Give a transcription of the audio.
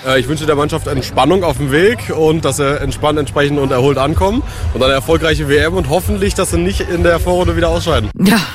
Ich wünsche der Mannschaft Entspannung auf dem Weg und dass sie entspannt, entsprechend und erholt ankommen und eine erfolgreiche WM und hoffentlich, dass sie nicht in der Vorrunde wieder ausscheiden. Ja,